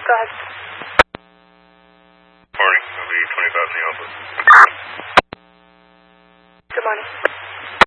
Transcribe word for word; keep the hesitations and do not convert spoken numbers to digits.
Go ahead. Morning. It'll be twenty thousand Alpha.